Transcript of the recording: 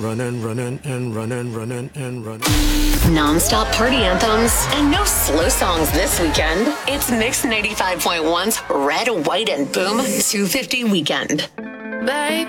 Running, running, and running, running, and running. Non-stop party anthems and no slow songs this weekend. It's Mix 95.1's Red, White, and Boom 250 Weekend. Baby,